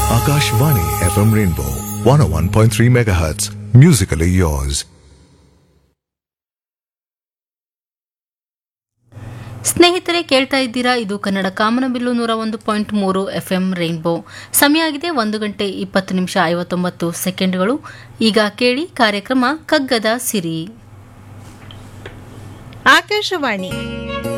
Akashvani FM Rainbow 101.3 MHz. Musically yours. ಸ್ನೇಹಿತರೆ ಕೇಳ್ತಾ ಇದ್ದೀರಾ, ಇದು ಕನ್ನಡ ಕಾಮನಬಿಲ್ಲು 101.3 FM ರೈನ್ಬೋ. ಸಮಯ ಆಗಿದೆ 1:20 ನಿಮಿಷ 59 ಸೆಕೆಂಡ್ಗಳು. ಈಗ ಕೇಳಿ ಕಾರ್ಯಕ್ರಮ ಕಗ್ಗದ ಸಿರಿ. ಆಕಾಶವಾಣಿ